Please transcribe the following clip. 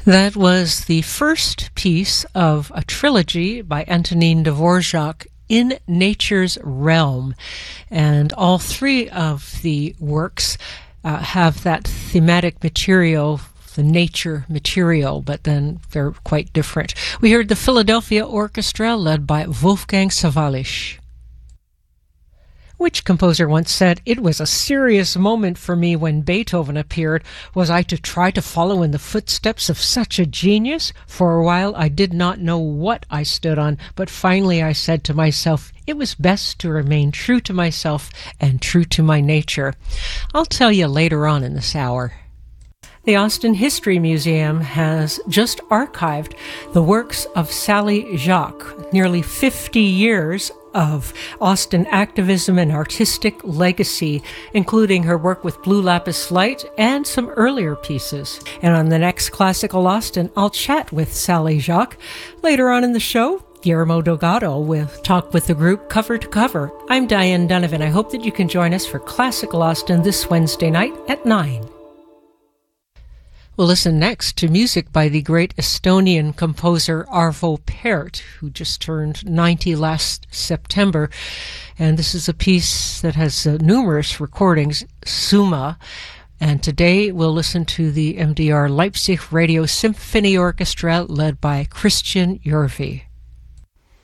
That was the first piece of a trilogy by Antonin Dvorak, In Nature's Realm. And all three of the works have that thematic material, the nature material, but then they're quite different. We heard the Philadelphia Orchestra led by Wolfgang Sawallisch. Which composer once said, "It was a serious moment for me when Beethoven appeared. Was I to try to follow in the footsteps of such a genius? For a while I did not know what I stood on, but finally I said to myself, it was best to remain true to myself and true to my nature." I'll tell you later on in this hour. The Austin History Museum has just archived the works of Sally Jacques, nearly 50 years of Austin activism and artistic legacy, including her work with Blue Lapis Light and some earlier pieces. And on the next Classical Austin, I'll chat with Sally Jacques. Later on in the show, Guillermo Delgado will talk with the group Cover to Cover. I'm Diane Donovan. I hope that you can join us for Classical Austin this Wednesday night at 9. We'll listen next to music by the great Estonian composer Arvo Pärt, who just turned 90 last September. And this is a piece that has numerous recordings, Summa. And today we'll listen to the MDR Leipzig Radio Symphony Orchestra led by Christian Järvi.